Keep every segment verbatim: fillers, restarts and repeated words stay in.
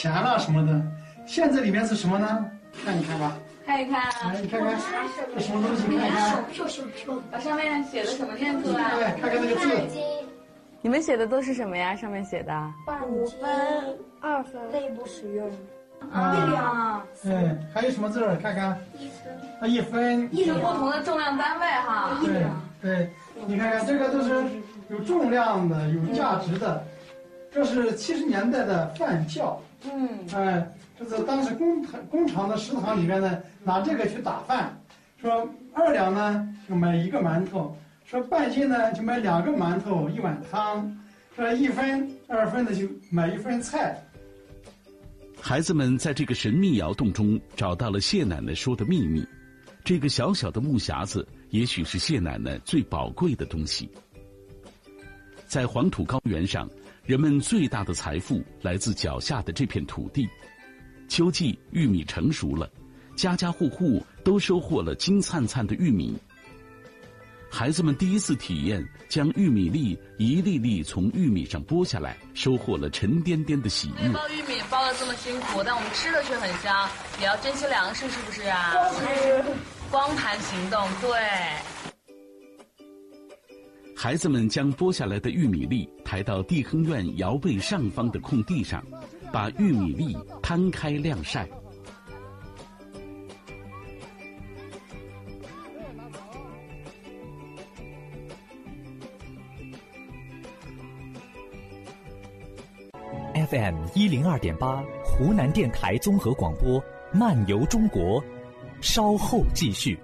钱了什么的。现在里面是什么呢？看一看吧。 看一看， 来，你看看这什么东西？看看， 把上面写的什么念出来？ 对，看看那个字。 你们写的都是什么呀？上面写的？ 五分、二分，内部使用。 啊，对，还有什么字儿？看看。一分。啊，一分。 一是不同的重量单位哈。 对对，你看看这个都是有重量的、有价值的。这是七十年代的饭窖。嗯。哎。这是当时工工厂的食堂里面呢，拿这个去打饭，说二两呢就买一个馒头，说半斤呢就买两个馒头一碗汤，说一分二分的就买一份菜。 孩子们在这个神秘窑洞中找到了谢奶奶说的秘密，这个小小的木匣子也许是谢奶奶最宝贵的东西。在黄土高原上，人们最大的财富来自脚下的这片土地。秋季玉米成熟了，家家户户都收获了金灿灿的玉米。孩子们第一次体验将玉米粒一粒粒从玉米上剥下来，收获了沉甸甸的喜悦。 包玉米包得这么辛苦，但我们吃的却很香，也要珍惜粮食，是不是啊？是。光盘行动，对。 孩子们将剥下来的玉米粒抬到地亨院窑背上方的空地上，把玉米粒摊开晾晒。 F M 一零二点八，湖南电台综合广播，漫游中国，稍后继续。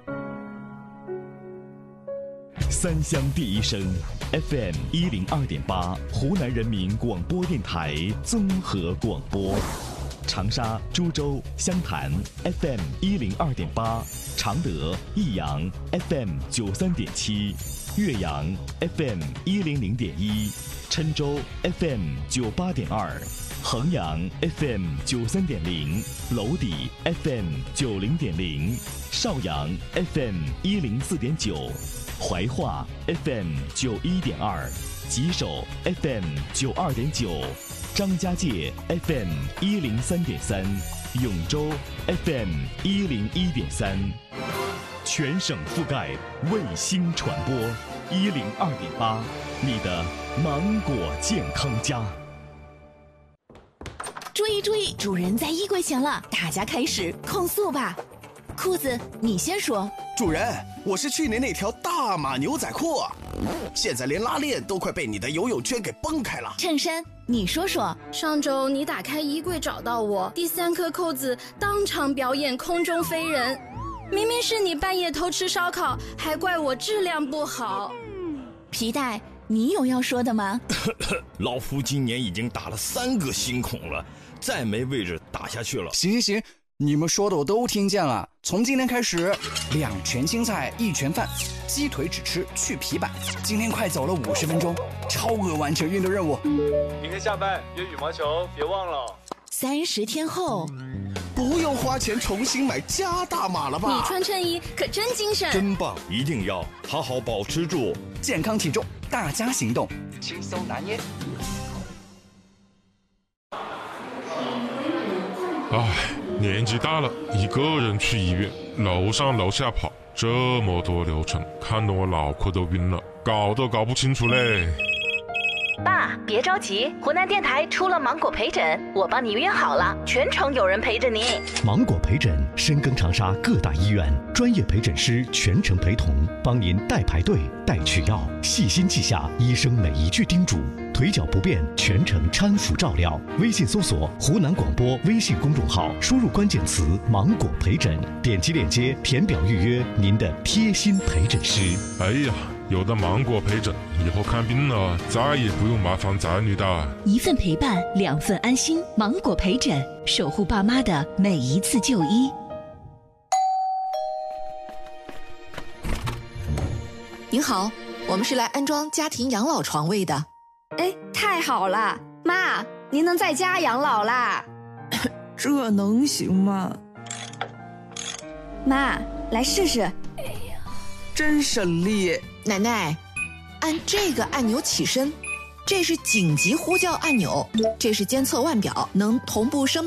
三湘第一声 F M 一零二点八，湖南人民广播电台综合广播。长沙、株洲、湘潭 F M 一零二点八，常德、益阳 F M 九三点七，岳阳 F M 一零零点一，郴州 F M 九八点二，衡阳 F M 九三点零，娄底 F M 九零点零，邵阳 F M 一零四点九。怀化 F M 九一点二，吉首 F M 九二点九，张家界 F M 一零三点三，永州 F M 一零一点三，全省覆盖卫星传播一零二点八，你的芒果健康家。 注意注意，主人在衣柜前了，大家开始控诉吧。裤子，你先说。 主人，我是去年那条大码牛仔裤啊，现在连拉链都快被你的游泳圈给崩开了。 衬衫，你说说。 上周你打开衣柜找到我，第三颗扣子当场表演空中飞人，明明是你半夜偷吃烧烤，还怪我质量不好。 皮带，你有要说的吗？ 老夫今年已经打了三个新孔了，再没位置打下去了。 行行行，你们说的我都听见了。从今天开始，两拳青菜一拳饭，鸡腿只吃去皮板。今天快走了五十分钟，超额完成运动任务。 明天下班约羽毛球，别忘了。 三十天后， 不用花钱重新买加大码了吧？ 你穿衬衣可真精神， 真棒！一定要好好保持住健康体重，大家行动，轻松拿捏。 唉，年纪大了，一个人去医院，楼上楼下跑，这么多流程，看得我脑壳都晕了，搞都搞不清楚嘞。 爸，别着急，湖南电台出了芒果陪诊，我帮你约好了，全程有人陪着你。 芒果陪诊深耕长沙各大医院，专业陪诊师全程陪同，帮您代排队、代取药，细心记下医生每一句叮嘱。腿脚不便，全程搀扶照料。微信搜索湖南广播微信公众号，输入关键词芒果陪诊，点击链接填表预约您的贴心陪诊师。 哎呀，有的芒果陪诊，以后看病了再也不用麻烦子女的。 一份陪伴，两份安心。芒果陪诊，守护爸妈的每一次就医。 您好，我们是来安装家庭养老床位的。 哎，太好了，妈，您能在家养老啦？ 这能行吗？ 妈，来试试。 哎呀，真省力。 奶奶，按这个按钮起身，这是紧急呼叫按钮，这是监测腕表，能同步声